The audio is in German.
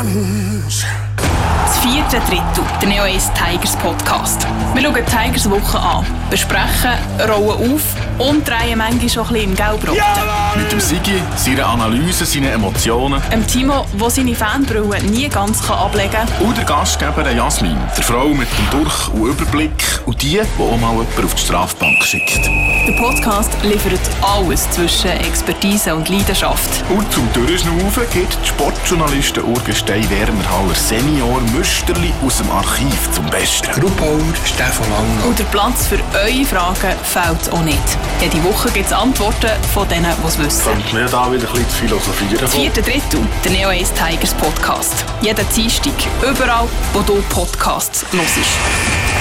Das vierte Drittel, der Neo Ace Tigers Podcast. Wir schauen die Tigers Woche an, besprechen, rollen auf und drehen manchmal schon ein bisschen im Gelbrot. Mit dem Sigi, seiner Analyse, seinen Emotionen. Timo, der seine Fanbrille nie ganz ablegen kann. Und der Gastgeber Jasmin, der Frau mit dem Durch- und Überblick und die auch mal jemanden auf die Strafbank schickt. Der Podcast liefert alles zwischen Expertise und Leidenschaft. Und zum Durchschnaufen gibt die Sportjournalisten Urgestein Wermerhaller Senior Müsterli aus dem Archiv zum Besten. Gruppauer Stefan Langer. Und der Platz für eure Fragen fehlt auch nicht. Jede Woche gibt es Antworten von denen, die es wissen. Könnte mir da wieder ein bisschen zu philosophieren. Das vierte Drittel, der Neo Ace Tigers Podcast. Jeden Dienstag, überall, wo du Podcasts hörst.